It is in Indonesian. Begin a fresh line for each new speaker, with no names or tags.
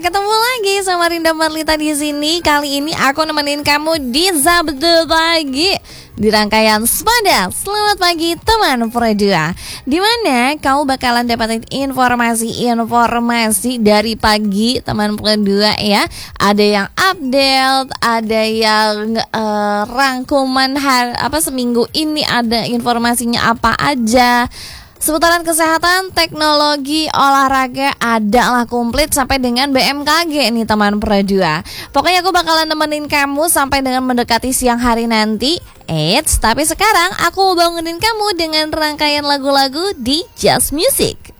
Ketemu lagi sama Rinda Marlita di sini. Kali ini aku nemenin kamu di Sabtu pagi di rangkaian Sepada Selamat Pagi Teman Pro2, dimana kamu bakalan dapatin informasi dari pagi Teman Pro2 ya. Ada yang update, ada yang rangkuman seminggu ini ada informasinya apa aja. Seputaran kesehatan, teknologi, olahraga adalah komplit sampai dengan BMKG nih teman Pro2. Pokoknya aku bakalan nemenin kamu sampai dengan mendekati siang hari nanti. Tapi sekarang aku bangunin kamu dengan rangkaian lagu-lagu di Just Music.